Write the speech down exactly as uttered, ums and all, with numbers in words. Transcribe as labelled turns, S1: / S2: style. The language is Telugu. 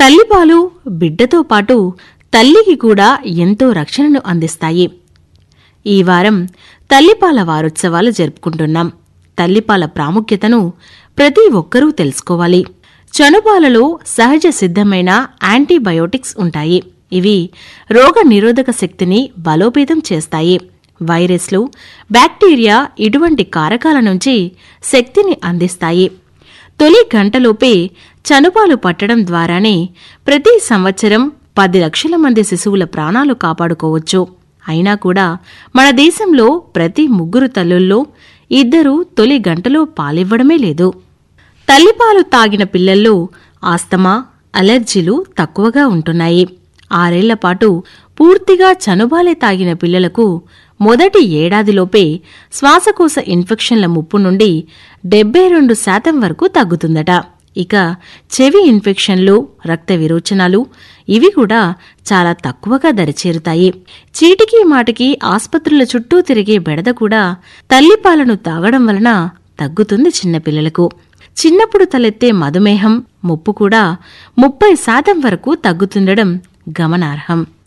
S1: తల్లిపాలు బిడ్డతో పాటు తల్లికి కూడా ఎంతో రక్షణను అందిస్తాయి. ఈ వారం తల్లిపాల వారోత్సవాలు జరుపుకుంటున్నాం. తల్లిపాల ప్రాముఖ్యతను ప్రతి ఒక్కరూ తెలుసుకోవాలి. చనుపాలలో సహజ సిద్ధమైన యాంటీబయోటిక్స్ ఉంటాయి. ఇవి రోగ నిరోధక శక్తిని బలోపేతం చేస్తాయి. వైరస్లు, బ్యాక్టీరియా ఇటువంటి కారకాల నుంచి శక్తిని అందిస్తాయి. తొలి గంటలోపే చనుపాలు పట్టడం ద్వారానే ప్రతి సంవత్సరం పది లక్షల మంది శిశువుల ప్రాణాలు కాపాడుకోవచ్చు. అయినా కూడా మన దేశంలో ప్రతి ముగ్గురు తల్లుల్లో ఇద్దరు తొలి గంటలో పాలివ్వడమే లేదు. తల్లిపాలు తాగిన పిల్లల్లో ఆస్తమా, అలెర్జీలు తక్కువగా ఉంటున్నాయి. ఆరేళ్లపాటు పూర్తిగా చనుబాలే తాగిన పిల్లలకు మొదటి ఏడాదిలోపే శ్వాసకోశ ఇన్ఫెక్షన్ల ముప్పు నుండి డెబ్బై రెండు శాతం వరకు తగ్గుతుందట. ఇక చెవి ఇన్ఫెక్షన్లు, రక్త విరోచనాలు ఇవి కూడా చాలా తక్కువగా దరిచేరుతాయి. చీటికి మాటికి ఆస్పత్రుల చుట్టూ తిరిగే బెడద కూడా తల్లిపాలను తాగడం వలన తగ్గుతుంది చిన్నపిల్లలకు. చిన్నప్పుడు తలెత్తే మధుమేహం ముప్పు కూడా ముప్పై శాతం వరకు తగ్గుతుండడం గమనార్హం.